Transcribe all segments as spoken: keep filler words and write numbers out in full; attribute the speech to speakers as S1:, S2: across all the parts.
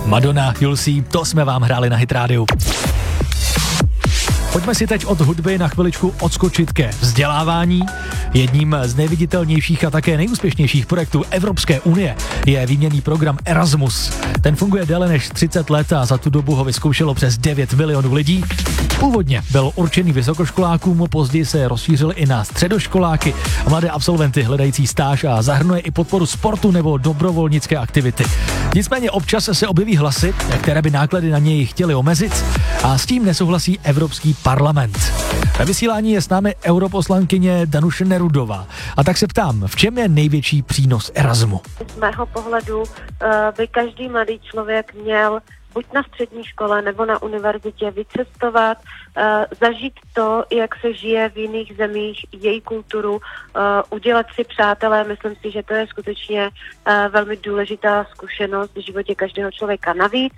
S1: Madonna, You'll See, to jsme vám hráli na Hit rádiu. Pojďme si teď od hudby na chviličku odskočit ke vzdělávání. Jedním z nejviditelnějších a také nejúspěšnějších projektů Evropské unie je výměnný program Erasmus. Ten funguje déle než třicet let a za tu dobu ho vyzkoušelo přes devět milionů lidí. Původně byl určený vysokoškolákům, později se rozšířil i na středoškoláky a mladé absolventy hledající stáž a zahrnuje i podporu sportu nebo dobrovolnické aktivity. Nicméně občas se objeví hlasy, které by náklady na něj chtěli omezit a s tím nesouhlasí Evropský parlament. Ve vysílání je s námi europoslankyně Danuše Nerudová. A tak se ptám, v čem je největší přínos Erasmu?
S2: Z mého pohledu by každý mladý člověk měl buď na střední škole nebo na univerzitě vycestovat, zažít to, jak se žije v jiných zemích, její kulturu, udělat si přátelé. Myslím si, že to je skutečně velmi důležitá zkušenost v životě každého člověka. Navíc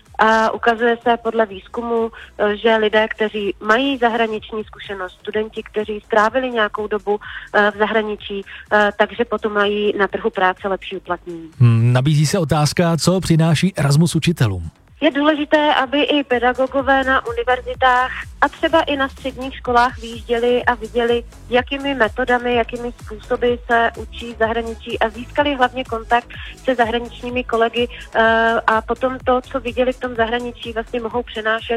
S2: a ukazuje se podle výzkumu, že lidé, kteří mají zahraniční zkušenost, studenti, kteří strávili nějakou dobu v zahraničí, takže potom mají na trhu práce lepší uplatnění.
S1: Hmm, nabízí se otázka, co přináší Erasmus učitelům.
S2: Je důležité, aby i pedagogové na univerzitách a třeba i na středních školách vyjížděli a viděli, jakými metodami, jakými způsoby se učí v zahraničí a získali hlavně kontakt se zahraničními kolegy a potom to, co viděli v tom zahraničí, vlastně mohou přenášet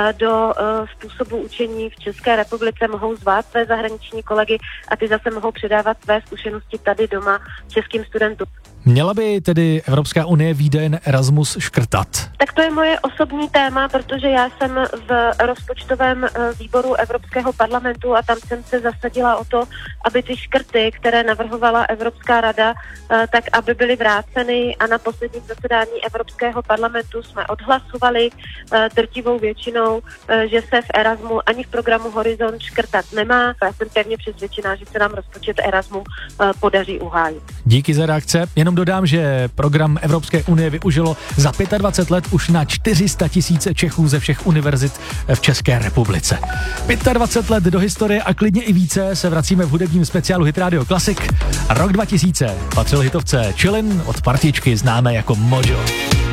S2: do způsobu učení v České republice, mohou zvát své zahraniční kolegy a ty zase mohou předávat své zkušenosti tady doma českým studentům.
S1: Měla by tedy Evropská unie výdaje na Erasmus škrtat?
S2: Tak to je moje osobní téma, protože já jsem v rozpočtovém výboru Evropského parlamentu a tam jsem se zasadila o to, aby ty škrty, které navrhovala Evropská rada, tak aby byly vráceny a na posledním zasedání Evropského parlamentu jsme odhlasovali drtivou většinou, že se v Erasmu ani v programu Horizont škrtat nemá. Já jsem pevně přesvědčená, že se nám rozpočet Erasmu podaří uhájit.
S1: Díky za reakce. Jenom dodám, že program Evropské unie využilo za dvacet pět let už na čtyři sta tisíc Čechů ze všech univerzit v České republice. dvacet pět let do historie a klidně i více se vracíme v hudebním speciálu Hit Radio Classic. Rok dva tisíce patřil hitovce Chillin' od partičky známé jako Mojo.